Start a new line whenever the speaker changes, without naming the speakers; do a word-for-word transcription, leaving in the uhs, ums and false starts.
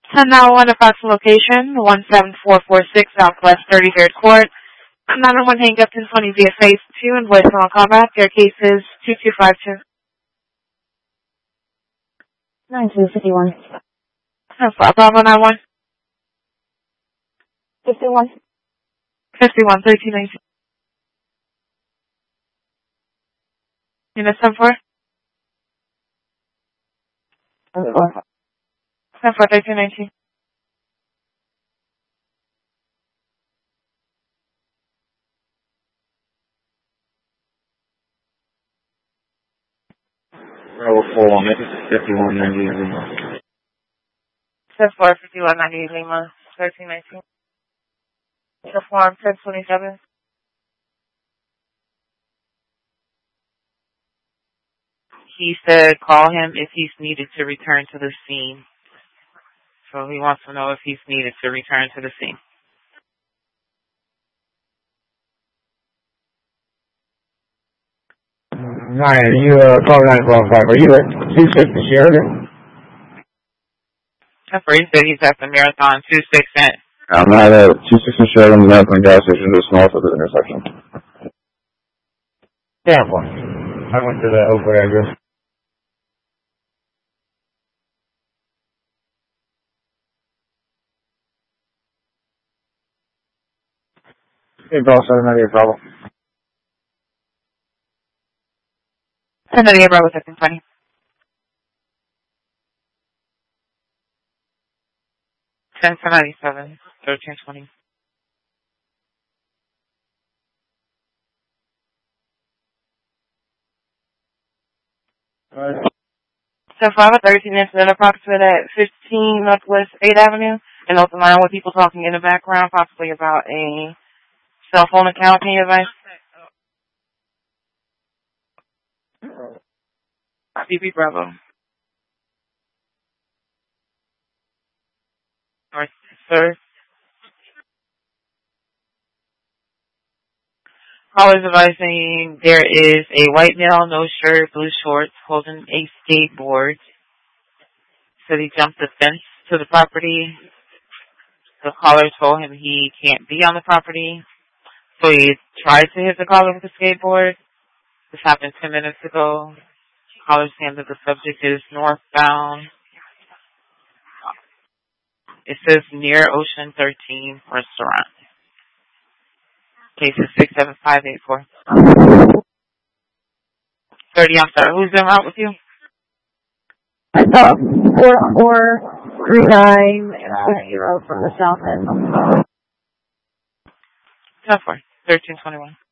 ten nine one approximate location, one seven four four six Southwest thirty-third Court. nine one one hang up ten twenty via phase two and voicemail callback. Their case is two two five two.
nine two fifty-one.
Bravo nine one.
fifty-one.
fifty-one, thirteen nineteen. Unit seven four?
seven four.
seven four, thirteen nineteen.
Bravo four one, this is fifty-one ninety-eight Lima.
seven four, fifty-one ninety-eight Lima, thirteen nineteen. Uniform ten twenty-seven. He said call him if he's needed to return to the scene. So he wants to know if he's needed to return to the scene.
Ryan, you uh, call nine one five. Are you at two sixty Sheridan?
That's where he said he's at the Marathon two six eight.
I'm not at two sixty Sheridan Marathon gas station just north of the intersection. Tampa. I went to the Oakwood address. Hey, bro, seven ninety-eight Bravo.
seven ninety-eight Bravo, second twenty. ten ninety-seven, thirteen twenty.
Alright.
So five thirteen incident approximate at fifteen Northwest eighth Avenue. And open line with people talking in the background, possibly about a cell phone account. Can you advise? B B Bravo. North, sir. Callers advising there is a white male, no shirt, blue shorts, holding a skateboard. So he jumped the fence to the property. The caller told him he can't be on the property. So he tried to hit the caller with a skateboard. This happened ten minutes ago. Caller saying that the subject is northbound. It says near Ocean thirteen Restaurant. Case is six seven five eight four. thirty, I'm sorry. Who's in route with you?
I thought four four three nine uh, Euro from the south end.
ten four, thirteen twenty-one.